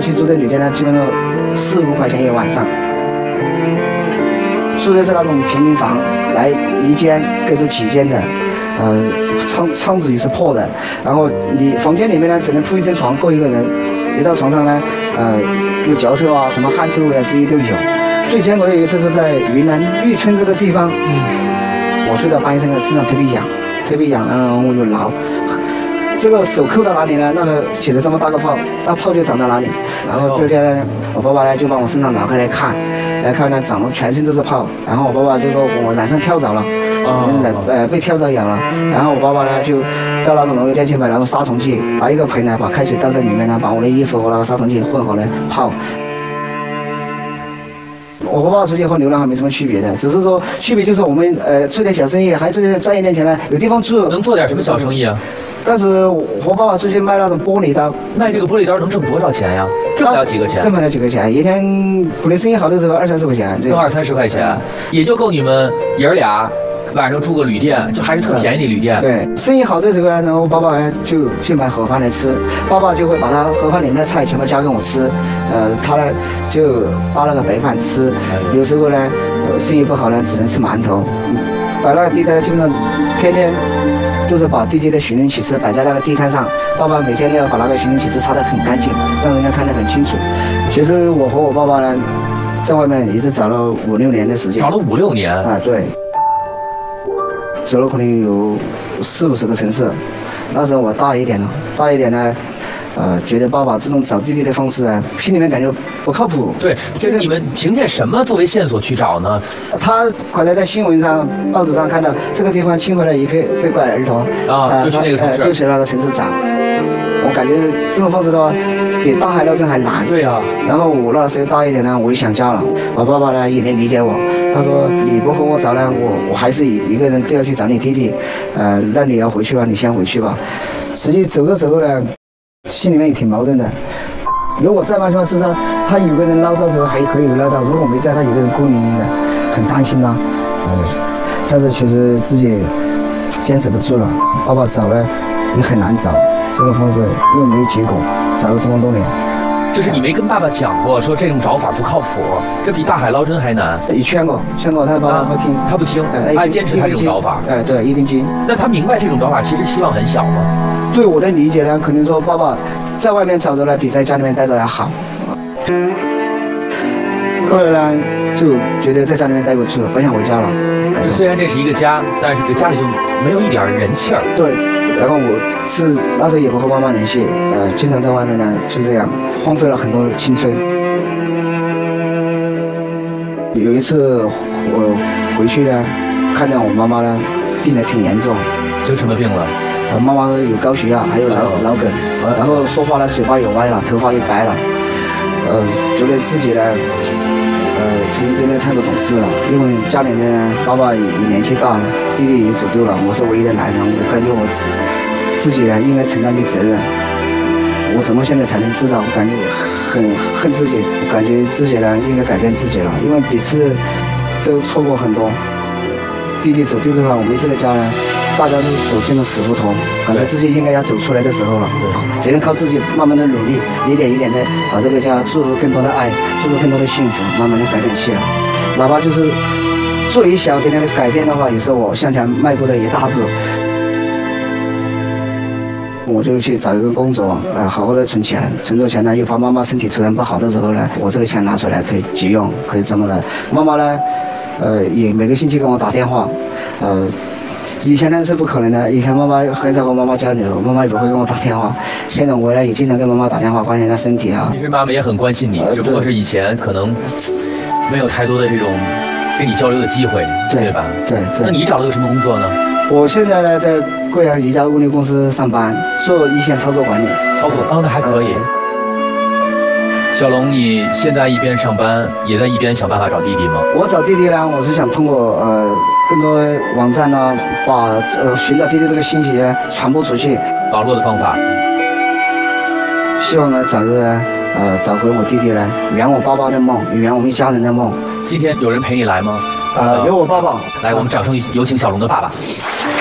期住的旅店呢，基本上4、5块钱一晚上。住的是那种平民房，来一间隔着几间的，窗子也是破的，然后你房间里面呢只能铺一张床够一个人，一到床上呢，有脚臭啊，什么汗臭啊，这些都有。最艰苦的一次是在云南玉村这个地方，我睡到半夜身上特别痒，然后我就挠。这个手扣到哪里呢？那个起了这么大个泡，那泡就长到哪里。然后第二天呢，我爸爸呢就把我身上拿开来看呢，长了全身都是泡。然后我爸爸就说我染上跳蚤了，被跳蚤咬了。然后我爸爸呢就到那种农业店去买那种杀虫剂，拿一个盆呢把开水倒在里面呢，把我的衣服和那个杀虫剂混合来泡。我和爸爸出去和流浪汉没什么区别的，只是说区别就是我们做点小生意，还赚一点钱呢，有地方住。 能做点什么小生意啊？ 但是我和爸爸出去卖那种玻璃刀， 卖这个玻璃刀能挣多少钱呀？挣不了几个钱。 挣不了几个钱，一天可能生意好的时候20-30块钱， 挣20-30块钱，也就够你们爷儿俩晚上住个旅店，就还是特便宜的旅店。 对，生意好的时候呢，然后爸爸就去买盒饭来吃，爸爸就会把他盒饭里面的菜全部夹给我吃，他呢就扒那个白饭吃，有时候呢生意不好呢，只能吃馒头，把那个地摊基本上天天都是把弟弟的寻人启事摆在那个地摊上，爸爸每天都要把那个寻人启事擦得很干净，让人家看得很清楚。其实我和我爸爸呢，在外面一直找了5-6年的时间。 找了5-6年啊，对，走了可能有40-50个城市。那时候我大一点了，呢，觉得爸爸这种找弟弟的方式啊，心里面感觉不靠谱。 对，就是你们凭借什么作为线索去找呢？ 他刚才在新闻上、报纸上看到这个地方亲回了一个被拐儿童啊，就去那个城市， 就去那个城市找。我感觉这种方式的话，比大海捞针还难。 对呀。 然后我那时候大一点呢，我也想家了，我爸爸呢也能理解我。他说你不和我找呢，我还是一个人都要去找你弟弟，那你要回去了，你先回去吧。实际走的时候呢，心里面也挺矛盾的。有我在嘛情况之下，他有个人唠叨的时候还可以唠叨；如果我没在，他有个人孤零零的，很担心他。但是确实自己坚持不住了。爸爸找呢也很难找，这种方式因为没有结果，找了这么多年。 就是你没跟爸爸讲过，说这种找法不靠谱，这比大海捞针还难。 也劝过，他爸爸不听， 他不听，他坚持他这种找法。 对，一定听。 那他明白这种找法其实希望很小吗？ 对我的理解呢，可能说爸爸在外面找着呢，比在家里面待着要好。后来呢，就觉得在家里面待不住，不想回家了。 虽然这是一个家，但是这家里就没有一点人气儿。 对，然后我是那时候也不和妈妈联系，经常在外面呢，就这样荒废了很多青春。有一次我回去呢，看到我妈妈呢病得挺严重。 得什么病了？ 我妈妈有高血压，还有脑梗，然后说话呢嘴巴也歪了，头发也白了，觉得自己呢，曾经真的太不懂事了。因为家里面呢，爸爸也年纪大了，弟弟也走丢了，我是唯一的男人，我感觉我自己呢应该承担起责任。我怎么现在才能知道？我感觉很恨自己，我感觉自己呢应该改变自己了，因为彼此都错过很多。弟弟走丢的话，我们这个家呢，大家都走进了死胡同，感觉自己应该要走出来的时候了。只能靠自己慢慢的努力，一点一点的把这个家注入更多的爱，注入更多的幸福，慢慢的改变起来。哪怕就是做一小点点的改变的话，也是我向前迈步的一大步。我就去找一个工作，好好的存钱，存着钱呢，又怕妈妈身体突然不好的时候呢，我这个钱拿出来可以急用，可以这么的。妈妈呢，也每个星期跟我打电话，以前呢是不可能的，以前妈妈很少和妈妈交流，妈妈也不会跟我打电话。现在我呢也经常跟妈妈打电话，关心她身体啊。 其实妈妈也很关心你，只不过是以前可能没有太多的这种跟你交流的机会，对吧？对。那你找了个什么工作呢？ 我现在呢在贵阳一家物流公司上班，做一线操作管理。 操作那还可以。小龙，你现在一边上班，也在一边想办法找弟弟吗？ 我找弟弟呢，我是想通过更多网站呢，把寻找弟弟这个信息呢传播出去。 网络的方法。 希望呢早日找回我弟弟呢，圆我爸爸的梦，圆我们一家人的梦。 今天有人陪你来吗？ 有我爸爸。 来，我们掌声有请小龙的爸爸。